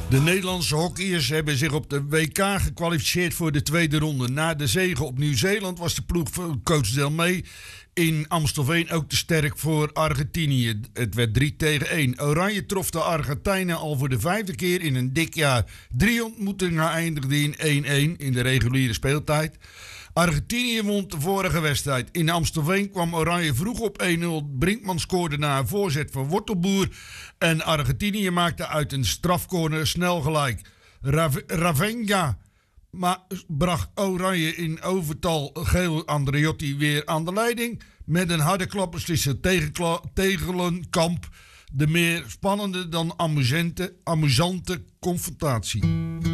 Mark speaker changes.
Speaker 1: De Nederlandse hockeyers hebben zich op de WK gekwalificeerd voor de tweede ronde. Na de zege op Nieuw-Zeeland was de ploeg van coach Delmee in Amstelveen ook te sterk voor Argentinië. Het werd 3-1. Oranje trof de Argentijnen al voor de 5e keer in een dik jaar. 3 ontmoetingen eindigden in 1-1 in de reguliere speeltijd. Argentinië won de vorige wedstrijd. In Amstelveen kwam Oranje vroeg op 1-0. Brinkman scoorde na een voorzet van Wortelboer. En Argentinië maakte uit een strafcorner snel gelijk. Ravenna bracht Oranje in overtal geel Andreotti weer aan de leiding. Met een harde klap besliste Tegelenkamp de meer spannende dan amusante confrontatie.